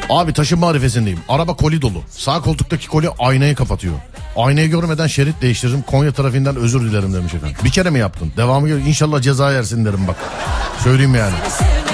Abi taşınma arifesindeyim. Araba koli dolu. Sağ koltuktaki koli aynayı kapatıyor. Aynayı görmeden şerit değiştiririm. Konya trafiğinden özür dilerim demiş efendim. Bir kere mi yaptın? Devamı geliyor. İnşallah ceza yersin derim bak. Söyleyeyim yani.